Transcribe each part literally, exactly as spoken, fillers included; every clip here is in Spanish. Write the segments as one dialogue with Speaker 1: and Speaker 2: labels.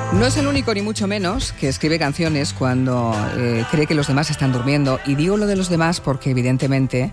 Speaker 1: No es el único, ni mucho menos, que escribe canciones cuando eh, cree que los demás están durmiendo. Y digo lo de los demás porque, evidentemente,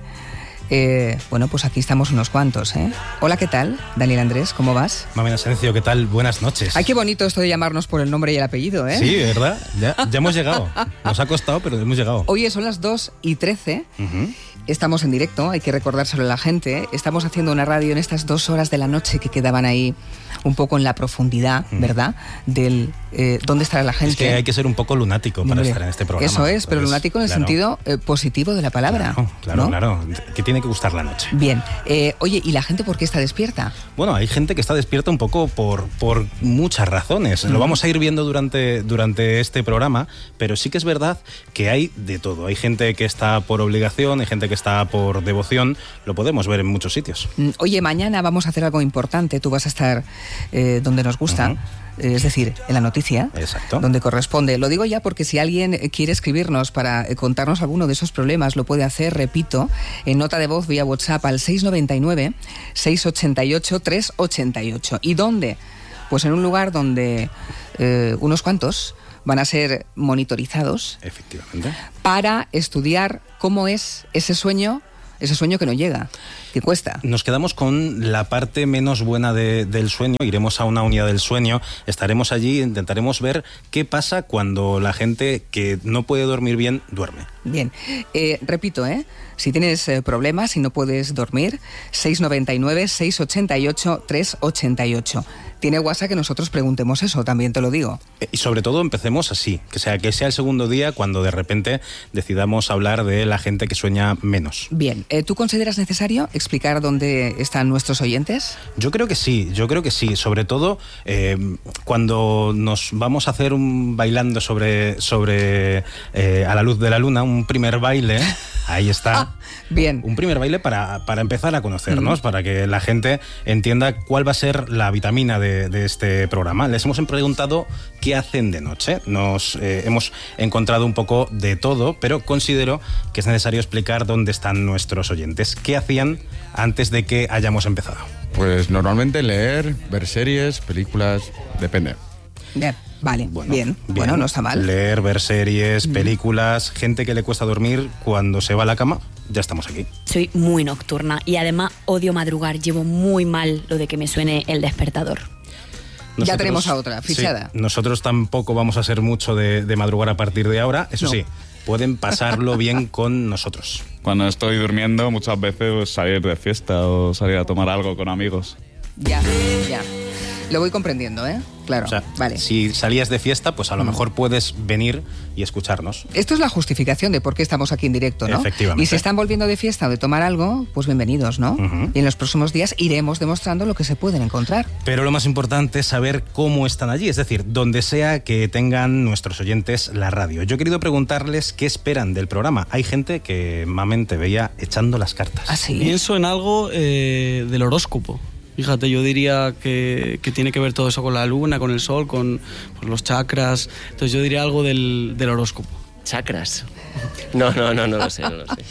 Speaker 1: eh, bueno, pues aquí estamos unos cuantos, ¿eh? Hola, ¿qué tal? Daniel Andrés, ¿cómo vas?
Speaker 2: Mami Asencio, ¿qué tal? Buenas noches.
Speaker 1: Ay, qué bonito esto de llamarnos por el nombre y el apellido, ¿eh?
Speaker 2: Sí, ¿verdad? Ya, ya hemos llegado. Nos ha costado, pero hemos llegado.
Speaker 1: Oye, son las dos y trece.
Speaker 2: Uh-huh.
Speaker 1: Estamos en directo, hay que recordárselo a la gente. Estamos haciendo una radio en estas dos horas de la noche que quedaban ahí un poco en la profundidad, ¿verdad? Del eh, dónde estará la gente.
Speaker 2: Es que hay que ser un poco lunático para
Speaker 1: Hombre,
Speaker 2: estar en este programa.
Speaker 1: Eso es, pero
Speaker 2: pues,
Speaker 1: lunático en el
Speaker 2: claro,
Speaker 1: sentido eh, positivo de la palabra.
Speaker 2: Claro, claro,
Speaker 1: ¿no?
Speaker 2: claro. Que tiene que gustar la noche.
Speaker 1: Bien. Eh, oye, ¿y la gente por qué está despierta?
Speaker 2: Bueno, hay gente que está despierta un poco por, por muchas razones. Mm. Lo vamos a ir viendo durante, durante este programa, pero sí que es verdad que hay de todo. Hay gente que está por obligación, hay gente que está por devoción. Lo podemos ver en muchos sitios.
Speaker 1: Oye, mañana vamos a hacer algo importante. Tú vas a estar eh, donde nos gusta. Uh-huh. Es decir, en la noticia,
Speaker 2: exacto,
Speaker 1: donde corresponde. Lo digo ya porque si alguien quiere escribirnos para contarnos alguno de esos problemas, lo puede hacer, repito, en nota de voz vía WhatsApp al seis nueve nueve, seis ocho ocho, tres ocho ocho. ¿Y dónde? Pues en un lugar donde eh, unos cuantos van a ser monitorizados.
Speaker 2: Efectivamente.
Speaker 1: Para estudiar cómo es ese sueño, ese sueño que no llega, que cuesta.
Speaker 2: Nos quedamos con la parte menos buena de, del sueño, iremos a una unidad del sueño, estaremos allí, intentaremos ver qué pasa cuando la gente que no puede dormir bien, duerme.
Speaker 1: Bien, eh, repito, ¿eh? Si tienes eh, problemas y no puedes dormir, seis nueve nueve, seis ocho ocho, tres ocho ocho. Tiene guasa que nosotros preguntemos eso, también te lo digo.
Speaker 2: Y sobre todo empecemos así, que sea, que sea el segundo día cuando de repente decidamos hablar de la gente que sueña menos.
Speaker 1: Bien, eh, ¿tú consideras necesario explicar dónde están nuestros oyentes?
Speaker 2: Yo creo que sí, yo creo que sí, sobre todo eh, cuando nos vamos a hacer un bailando sobre, sobre eh, a la luz de la luna, un primer baile, ahí está.
Speaker 1: Ah, bien.
Speaker 2: Un primer baile para, para empezar a conocernos, mm. para que la gente entienda cuál va a ser la vitamina de, de este programa. Les hemos preguntado qué hacen de noche. Nos eh, hemos encontrado un poco de todo, pero considero que es necesario explicar dónde están nuestros oyentes. ¿Qué hacían antes de que hayamos empezado?
Speaker 3: Pues normalmente leer, ver series, películas, depende.
Speaker 1: Bien. Vale,
Speaker 2: bueno,
Speaker 1: bien.
Speaker 2: bien,
Speaker 1: bueno, no está mal.
Speaker 2: Leer, ver series, películas, mm. gente que le cuesta dormir cuando se va a la cama, ya estamos aquí.
Speaker 4: Soy muy nocturna y además odio madrugar, llevo muy mal lo de que me suene el despertador.
Speaker 1: Nosotros, ya tenemos a otra, fichada.
Speaker 2: Sí, nosotros tampoco vamos a ser mucho de, de madrugar a partir de ahora, eso no. sí, pueden pasarlo bien con nosotros.
Speaker 5: Cuando estoy durmiendo muchas veces pues, salir de fiesta o salir a tomar algo con amigos.
Speaker 1: Ya, ya. Lo voy comprendiendo, ¿eh? Claro,
Speaker 2: o sea,
Speaker 1: vale.
Speaker 2: Si salías de fiesta, pues a lo mm. mejor puedes venir y escucharnos.
Speaker 1: Esto es la justificación de por qué estamos aquí en directo, ¿no?
Speaker 2: Efectivamente.
Speaker 1: Y si están volviendo de fiesta o de tomar algo, pues bienvenidos, ¿no? Uh-huh. Y en los próximos días iremos demostrando lo que se pueden encontrar.
Speaker 2: Pero lo más importante es saber cómo están allí, es decir, donde sea que tengan nuestros oyentes la radio. Yo he querido preguntarles qué esperan del programa. Hay gente que, mamen, te veía echando las cartas.
Speaker 1: ¿Ah, sí?
Speaker 6: Pienso en algo eh, del horóscopo. Fíjate, yo diría que, que tiene que ver todo eso con la luna, con el sol, con pues, los chakras. Entonces yo diría algo del, del horóscopo.
Speaker 7: ¿Chakras? No, no, no, no lo sé, no lo sé.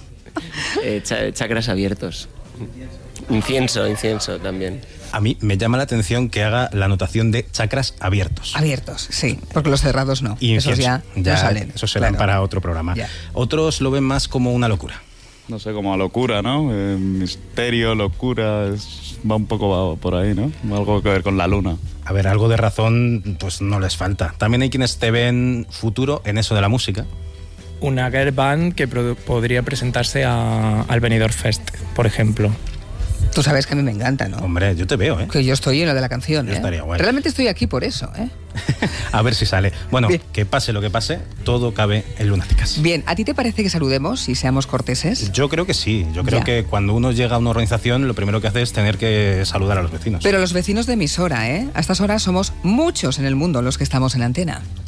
Speaker 7: Eh, ch- chakras abiertos. Incienso, incienso también.
Speaker 2: A mí me llama la atención que haga la anotación de chakras abiertos.
Speaker 1: Abiertos, sí, porque los cerrados no.
Speaker 2: Incienso.
Speaker 1: Esos ya,
Speaker 2: ya
Speaker 1: no salen.
Speaker 2: Esos serán
Speaker 1: claro.
Speaker 2: para otro programa.
Speaker 1: Ya.
Speaker 2: Otros lo ven más como una locura.
Speaker 5: No sé, como a locura, ¿no? Eh, misterio, locura, es, va un poco por ahí, ¿no? Algo que ver con la luna.
Speaker 2: A ver, algo de razón pues no les falta. También hay quienes te ven futuro en eso de la música.
Speaker 8: Una girl band que pro- podría presentarse a, al Benidorm Fest, por ejemplo.
Speaker 1: Tú sabes que a mí me encanta, ¿no?
Speaker 2: Hombre, yo te veo, ¿eh?
Speaker 1: Que yo estoy en lo de la canción,
Speaker 2: yo
Speaker 1: ¿eh?
Speaker 2: Estaría guay.
Speaker 1: Realmente estoy aquí por eso, ¿eh?
Speaker 2: A ver si sale. Bueno,
Speaker 1: Bien.
Speaker 2: Que pase lo que pase, todo cabe en Lunáticas.
Speaker 1: Bien, ¿a ti te parece que saludemos y seamos corteses?
Speaker 2: Yo creo que sí. Yo creo
Speaker 1: ya.
Speaker 2: que cuando uno llega a una organización, lo primero que hace es tener que saludar a los vecinos.
Speaker 1: Pero los vecinos de emisora, ¿eh? A estas horas somos muchos en el mundo los que estamos en la antena.